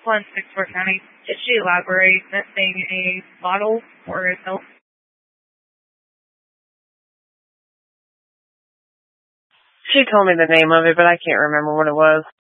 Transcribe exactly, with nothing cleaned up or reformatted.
one, six Fort County. Did she elaborate missing a bottle or a pill? She told me the name of it, but I can't remember what it was.